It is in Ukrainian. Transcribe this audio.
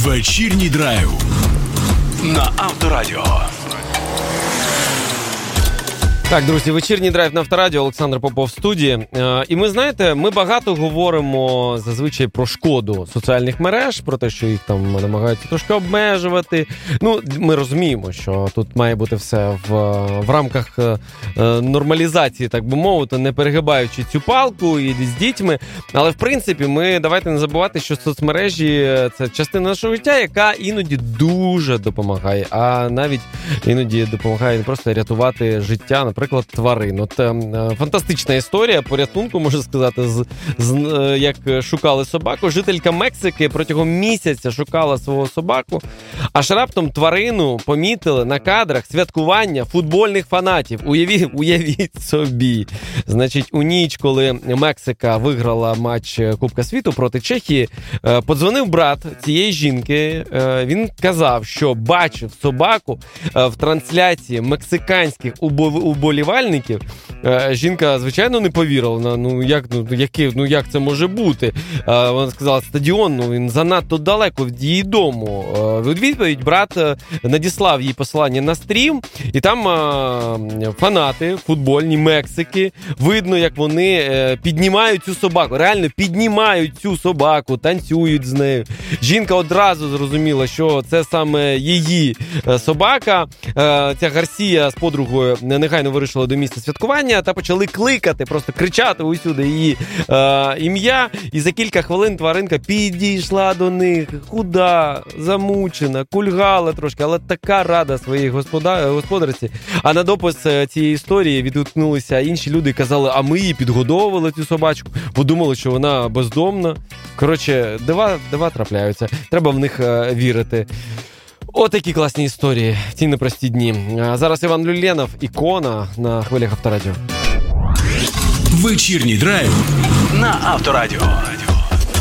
Вечірній драйв на Авторадіо. Так, друзі, вечірній драйв на Авторадіо, Олександр Попов в студії. І ми, знаєте, ми багато говоримо зазвичай про шкоду соціальних мереж, про те, що їх там намагаються трошки обмежувати. Ну, ми розуміємо, що тут має бути все в рамках нормалізації, так би мовити, не перегибаючи цю палку і з дітьми. Але, в принципі, давайте не забувати, що соцмережі – це частина нашого життя, яка іноді дуже допомагає, а навіть іноді допомагає не просто рятувати життя, наприклад, тварин. От фантастична історія порятунку, можна сказати, як шукали собаку. Жителька Мексики протягом місяця шукала свого собаку, аж раптом тварину помітили на кадрах святкування футбольних фанатів. Уявіть собі. Значить, у ніч, коли Мексика виграла матч Кубка світу проти Чехії, подзвонив брат цієї жінки. Він казав, що бачив собаку в трансляції мексиканських уболівальників. Жінка, звичайно, не повірила. Як це може бути? Вона сказала, стадіон, він занадто далеко від її дому. У відповідь брат надіслав їй посилання на стрім, і там фанати футбольні Мексики, видно, як вони піднімають цю собаку. Реально піднімають цю собаку, танцюють з нею. Жінка одразу зрозуміла, що це саме її собака. Ця Гарсія з подругою негайно вирішили до місця святкування та почали кликати, просто кричати усюди її ім'я. І за кілька хвилин тваринка підійшла до них, худа, замучена, кульгала трошки, але така рада своїй господарці. А на допис цієї історії відгукнулися інші люди і казали, а ми її підгодовували, цю собачку, подумали, що вона бездомна. Коротше, дива трапляються. Треба в них вірити. Отакі класні історії в ці непрості дні. А зараз Іван Люленов, ікона на хвилях Авторадіо. Вечірній драйв на Авторадіо.